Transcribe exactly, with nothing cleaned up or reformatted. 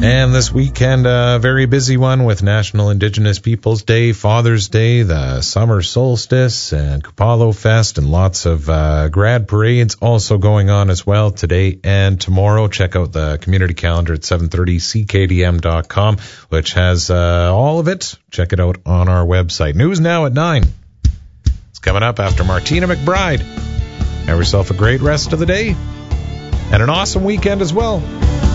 And this weekend, a very busy one with National Indigenous Peoples Day, Father's Day, the summer solstice, and Kupalo Fest, and lots of uh, grad parades also going on as well today and tomorrow. Check out the community calendar at seven thirty c k d m dot com, which has uh, all of it. Check it out on our website. News now at nine. It's coming up after Martina McBride. Have yourself a great rest of the day and an awesome weekend as well.